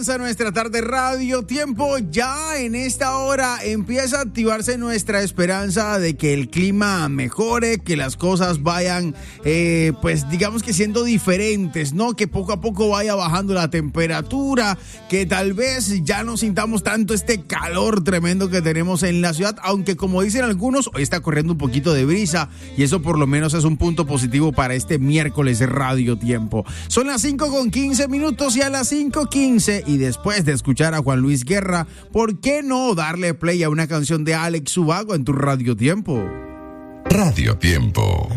avanza nuestra tarde Radio Tiempo. Ya en esta hora empieza a activarse nuestra esperanza de que el clima mejore, que las cosas vayan, pues digamos que siendo diferentes, ¿no? Que poco a poco vaya bajando la temperatura, que tal vez ya no sintamos tanto este calor tremendo que tenemos en la ciudad, aunque como dicen algunos, hoy está corriendo un poquito de brisa y eso por lo menos es un punto positivo para este miércoles de Radio Tiempo. Son las 5:15 y a las 5:15 y después de escuchar a Juan Luis Guerra, ¿por qué no darle play a una canción de Alex Ubago en tu Radio Tiempo? Radio Tiempo.